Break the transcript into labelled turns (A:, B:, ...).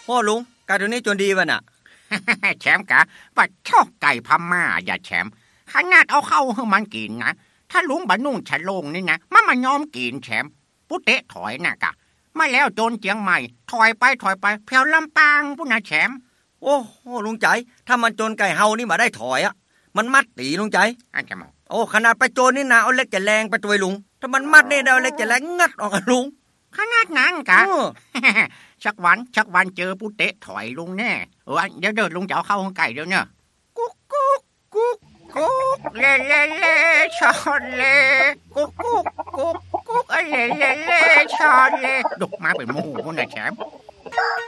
A: พ่อลุงไก่ตัวนี้จนดีวะน่ะ
B: แชมป์กะว่าชอบไก่พม่าอย่าแชมป์ขนาดเอาเข้าให้มันกินนะถ้าลุงบะนุ่งฉลงนี่นะมันยอมกินแชมป์ปุ๊เตะถอยน่ะกะมาแล้วโจนเจียงใหม่ถอยไปแผ่วลำปางพุ่นนะแชมป์
A: โอ้ลุงใจถ้ามันโจนไก่เฮานี่มาได้ถอยอ่ะมันมัดตีลุงใจ
B: อาจจะมอง
A: โอ้ขนาดไปโจนนี่นะเอาเล็กจะแรงไปตัวลุงถ้ามันมัดนี่เอาเล็กจะแรงงัดออกกันลุง
B: ขนาดนั้นกะ ชักวันเจอปุ๊เตะถอยลุงแน่เดี๋ยวเดินลุงจะเอาเข้าห้องไก่เดี๋ยวเนี่ยกุ๊กกุ๊กกุ๊กกุ๊กเล่เล่เล่ชอนเล่กุ๊กกุ๊กกุ๊กกุ๊กเล่เล่เล่ชอนเล่ดุกมาเป็นหมู่พุ่นนะแชมป์